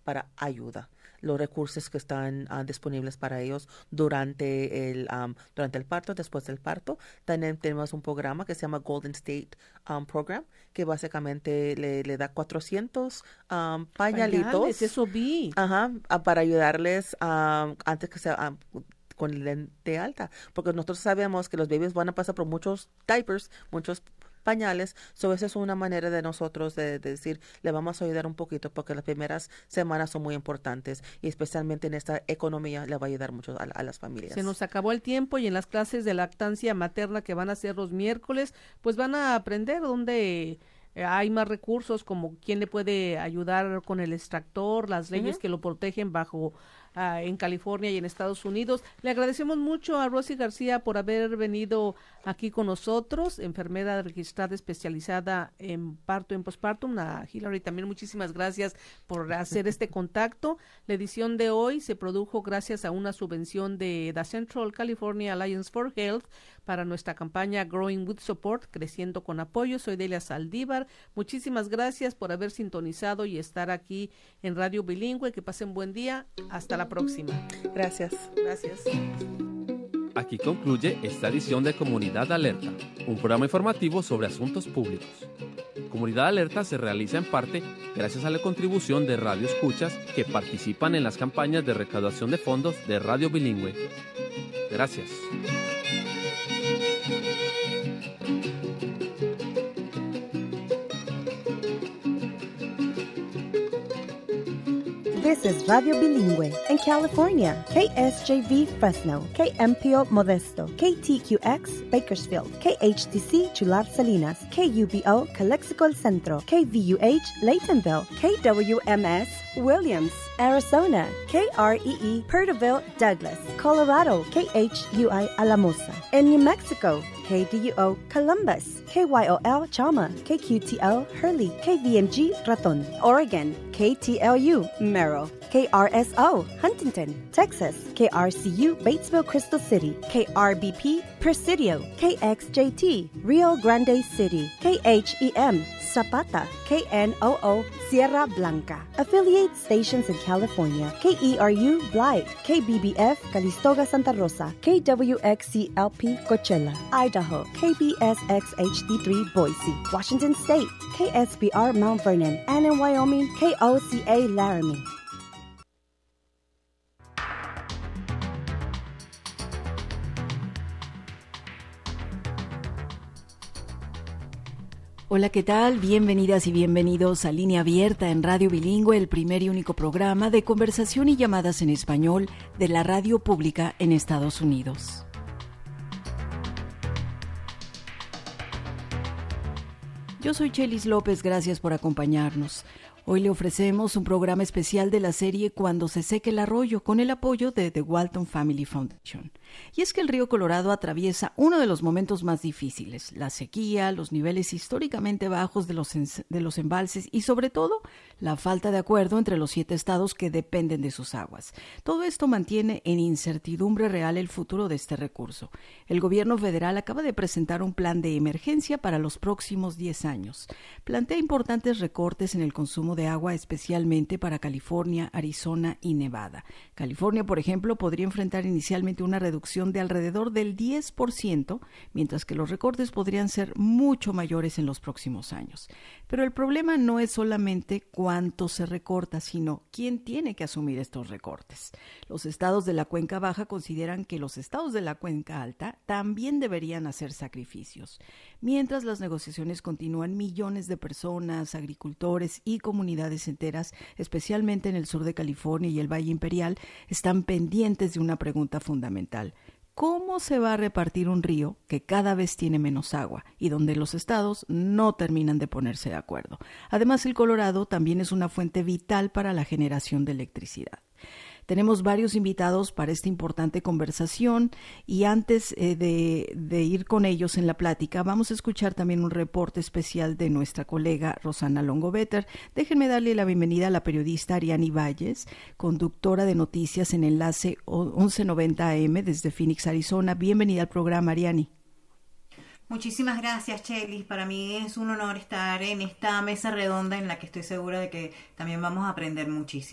para ayuda. Los recursos que están disponibles para ellos durante el parto, después del parto. También tenemos un programa que se llama Golden State Program, que básicamente le da 400 pañalitos. Eso vi. Para ayudarles antes que sea con el de alta, porque nosotros sabemos que los bebés van a pasar por muchos diapers, muchos pañales, esa es una manera de nosotros de decir, le vamos a ayudar un poquito, porque las primeras semanas son muy importantes, y especialmente en esta economía le va a ayudar mucho a las familias. Se nos acabó el tiempo, y en las clases de lactancia materna que van a ser los miércoles, pues van a aprender dónde hay más recursos, como quién le puede ayudar con el extractor, las leyes que lo protegen en California y en Estados Unidos. Le agradecemos mucho a Rosy García por haber venido aquí con nosotros, enfermera registrada especializada en parto y en postpartum. A Hillary también muchísimas gracias por hacer este contacto. La edición de hoy se produjo gracias a una subvención de The Central California Alliance for Health para nuestra campaña Growing with Support, creciendo con apoyo. Soy Delia Saldívar. Muchísimas gracias por haber sintonizado y estar aquí en Radio Bilingüe. Que pasen buen día. Hasta la próxima. Gracias. Gracias. Aquí concluye esta edición de Comunidad Alerta, un programa informativo sobre asuntos públicos. Comunidad Alerta se realiza en parte gracias a la contribución de Radio Escuchas que participan en las campañas de recaudación de fondos de Radio Bilingüe. Gracias. This is Radio Bilingüe in California, KSJV Fresno, KMPO Modesto, KTQX Bakersfield, KHTC Chular Salinas, KUBO Calexico El Centro, KVUH Laytonville, KWMS Williams, Arizona, KREE Perterville Douglas, Colorado, KHUI Alamosa, in New Mexico, KDUO Columbus, KYOL Chama, KQTL Hurley, KVMG Raton, Oregon, KTLU Merrill, KRSO Huntington, Texas, KRCU Batesville Crystal City, KRBP Presidio, KXJT Rio Grande City, KHEM Zapata, KNOO Sierra Blanca. Affiliate stations in California: KERU Blythe, KBBF Calistoga Santa Rosa, KWXCLP Coachella, Idaho, KBSX HD3 Boise, Washington State, KSBR Mount Vernon, and in Wyoming, KOCA Laramie. Hola, ¿qué tal? Bienvenidas y bienvenidos a Línea Abierta en Radio Bilingüe, el primer y único programa de conversación y llamadas en español de la radio pública en Estados Unidos. Yo soy Chelis López, gracias por acompañarnos. Hoy le ofrecemos un programa especial de la serie Cuando se seque el arroyo, con el apoyo de The Walton Family Foundation. Y es que el río Colorado atraviesa uno de los momentos más difíciles: la sequía, los niveles históricamente bajos de los embalses y, sobre todo, la falta de acuerdo entre los 7 estados que dependen de sus aguas. Todo esto mantiene en incertidumbre real el futuro de este recurso. El gobierno federal acaba de presentar un plan de emergencia para los próximos 10 años. Plantea importantes recortes en el consumo de agua, especialmente para California, Arizona y Nevada. California, por ejemplo, podría enfrentar inicialmente una reducción de alrededor del 10%, mientras que los recortes podrían ser mucho mayores en los próximos años. Pero el problema no es solamente cuánto se recorta, sino quién tiene que asumir estos recortes. Los estados de la cuenca baja consideran que los estados de la cuenca alta también deberían hacer sacrificios. Mientras las negociaciones continúan, millones de personas, agricultores y comunidades enteras, especialmente en el sur de California y el Valle Imperial, están pendientes de una pregunta fundamental: ¿cómo se va a repartir un río que cada vez tiene menos agua y donde los estados no terminan de ponerse de acuerdo? Además, el Colorado también es una fuente vital para la generación de electricidad. Tenemos varios invitados para esta importante conversación y antes de ir con ellos en la plática, vamos a escuchar también un reporte especial de nuestra colega Rosana Longovetter. Déjenme darle la bienvenida a la periodista Ariani Valles, conductora de noticias en Enlace 1190 AM desde Phoenix, Arizona. Bienvenida al programa, Ariani. Muchísimas gracias, Chelis. Para mí es un honor estar en esta mesa redonda en la que estoy segura de que también vamos a aprender muchísimo.